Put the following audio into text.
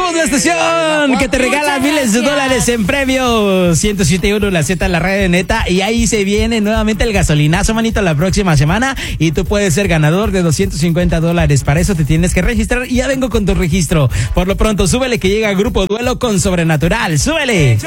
Somos la estación que te regala miles de dólares en premios. 107.1 La Z, la radio neta. Y ahí se viene nuevamente el gasolinazo, manito, la próxima semana. Y tú puedes ser ganador de $250. Para eso te tienes que registrar. Y ya vengo con tu registro. Por lo pronto, súbele que llega Grupo Duelo con Sobrenatural. ¡Súbele!